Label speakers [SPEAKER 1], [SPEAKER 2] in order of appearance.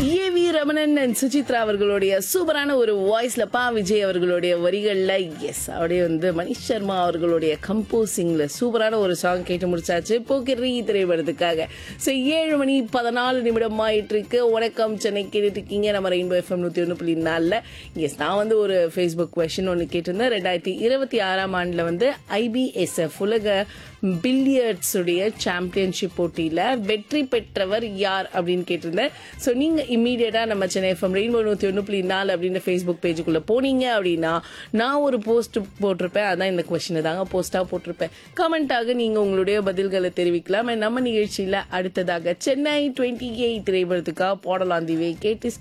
[SPEAKER 1] AV. Ramanan and Suchitra அவர்களுடைய சூப்பரான ஒரு வாய்ஸ்ல பா விஜய் அவர்களுடைய வரிகள்ல அப்படியே வந்து மணிஷ் சர்மா அவர்களுடைய கம்போசிங்ல சூப்பரான ஒரு சாங் கேட்டு முடிச்சாச்சு போக்கிரி திரைப்படத்துக்காக. ஸோ 7:14 ஆயிட்டு இருக்கு. வணக்கம் சென்னை கேட்டுட்டு இருக்கீங்க நம்ம ரெயின்போ எஃப்எம் 101.4. நான் வந்து ஒரு ஃபேஸ்புக் கொஸ்டின் ஒன்று கேட்டிருந்தேன். 2026 ஆண்டுல வந்து IBSF உலக பில்லியர்ட்ஸ் உடைய சாம்பியன்ஷிப் போட்டியில வெற்றி பெற்றவர் யார் அப்படின்னு கேட்டிருந்தேன். ஸோ நீங்க இம்மீடியட்டா நம்ம சென்னை எஃப்எம் ரெயின்போ 101.4 அப்படின்ற ஃபேஸ்புக் பேஜுக்குள்ள போனீங்க அப்படின்னா நான் ஒரு போஸ்ட் போட்டிருப்பேன். அதான் இந்த கொஸ்டினை தாங்க போஸ்டா போட்டிருப்பேன். கமெண்டாக நீங்க உங்களுடைய பதில்களை தெரிவிக்கலாம். நம்ம நிகழ்ச்சியில அடுத்ததாக சென்னை 28 திரைப்படத்துக்காக பாடலாம் தி வே கேட்டு